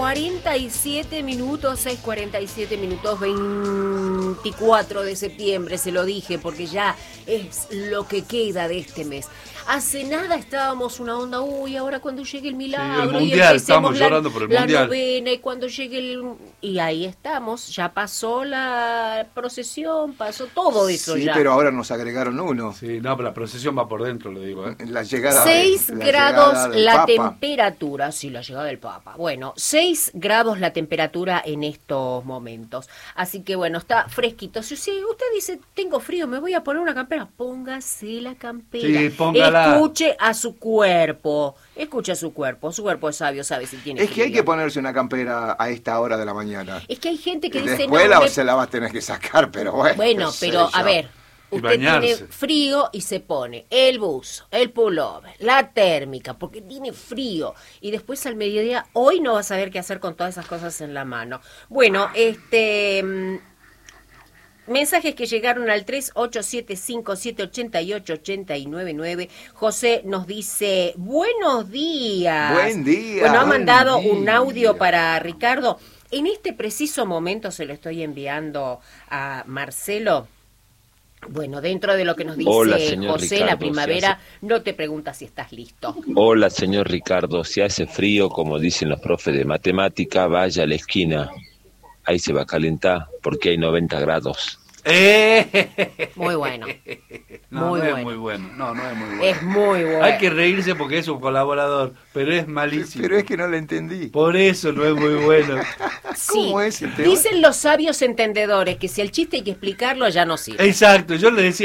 6:47 minutos, 6:47 minutos, 24 de septiembre, se lo dije, porque ya es lo que queda de este mes. Hace nada estábamos una onda, ahora cuando llegue el milagro, sí, el mundial, y estamos llorando por el la mundial. novena, y cuando llegue y ahí estamos, ya pasó la procesión, pasó todo eso sí, ya. pero ahora nos agregaron uno. Sí, no, pero la procesión va por dentro, le digo. La llegada 6 la grados llegada del la Papa. temperatura, sí, la llegada del Papa. Bueno, 6 grados la temperatura en estos momentos. Así que bueno, está fresquito. Si usted dice, tengo frío, me voy a poner una campera, póngase la campera. Sí, póngala. Escuche a su cuerpo. Escuche a su cuerpo es sabio, sabe si tiene Es frío. que hay que ponerse una campera a esta hora de la mañana. Es que hay gente que dice, Después no, se la vas a tener que sacar, pero bueno. Bueno, qué sé pero yo. a ver, Y usted bañarse. tiene frío y se pone el buzo, el pullover, la térmica, porque tiene frío. Y después al mediodía, hoy no va a saber qué hacer con todas esas cosas en la mano. Bueno, mensajes que llegaron al 3875-788-899. José nos dice, buenos días. Buen día. Bueno, ha Buen mandado día. un audio para Ricardo. En este preciso momento se lo estoy enviando a Marcelo. Bueno, dentro de lo que nos dice Hola, señor José, Ricardo, la primavera no te pregunta si estás listo. Hola, señor Ricardo. Si hace frío, como dicen los profes de matemática, vaya a la esquina. Ahí se va a calentar porque hay 90 grados. Muy bueno. No, Muy no bueno. es muy bueno. No es muy bueno. Es muy bueno. Hay que reírse porque es un colaborador, pero es malísimo. Pero es que no la entendí. Por eso no es muy bueno. Sí. ¿Cómo es el tema? Dicen los sabios entendedores que si el chiste hay que explicarlo ya no sirve. Exacto, yo le decía.